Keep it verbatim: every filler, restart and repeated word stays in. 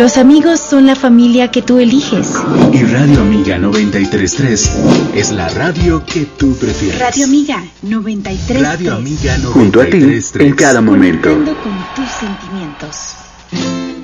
Los amigos son la familia que tú eliges. Y Radio Amiga noventa y tres punto tres es la radio que tú prefieres. Radio Amiga noventa y tres punto tres. Radio Amiga noventa y tres punto tres. Junto a ti en cada momento. Conectando con tus sentimientos.